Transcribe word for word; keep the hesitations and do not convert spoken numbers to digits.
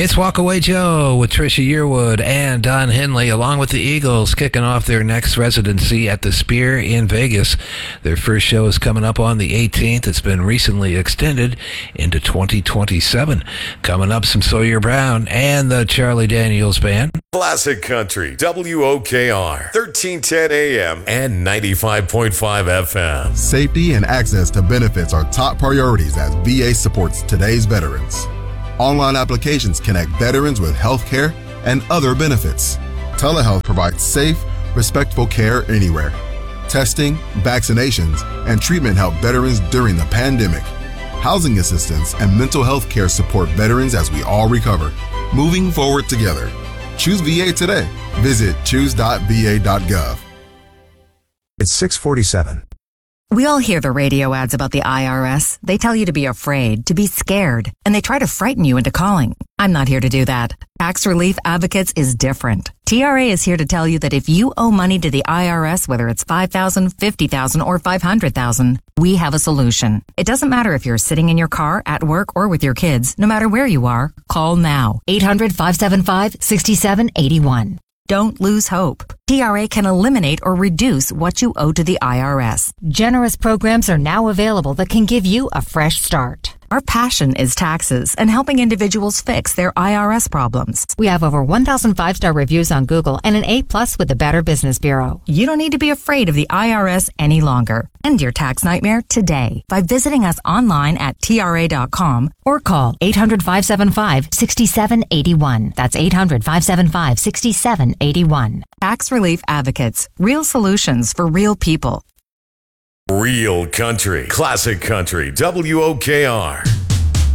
It's Walkaway Joe with Trisha Yearwood and Don Henley, along with the Eagles, kicking off their next residency at the Sphere in Vegas. Their first show is coming up on the eighteenth. It's been recently extended into twenty twenty-seven. Coming up, some Sawyer Brown and the Charlie Daniels Band. Classic Country, W O K R, thirteen ten A M and ninety-five point five F M. Safety and access to benefits are top priorities as V A supports today's veterans. Online applications connect veterans with health care and other benefits. Telehealth provides safe, respectful care anywhere. Testing, vaccinations, and treatment help veterans during the pandemic. Housing assistance and mental health care support veterans as we all recover. Moving forward together. Choose V A today. Visit choose dot v a dot gov. It's six forty-seven. We all hear the radio ads about the I R S. They tell you to be afraid, to be scared, and they try to frighten you into calling. I'm not here to do that. Tax Relief Advocates is different. T R A is here to tell you that if you owe money to the I R S, whether it's five thousand dollars, fifty thousand dollars, or five hundred thousand dollars, we have a solution. It doesn't matter if you're sitting in your car, at work, or with your kids. No matter where you are, call now. eight hundred, five seven five, six seven eight one. Don't lose hope. T R A can eliminate or reduce what you owe to the I R S. Generous programs are now available that can give you a fresh start. Our passion is taxes and helping individuals fix their I R S problems. We have over one thousand five-star reviews on Google and an A plus with the Better Business Bureau. You don't need to be afraid of the I R S any longer. End your tax nightmare today by visiting us online at T R A dot com or call eight hundred, five seven five, six seven eight one. That's eight hundred, five seven five, six seven eight one. Tax Relief Advocates. Real solutions for real people. Real country, classic country, W O K R.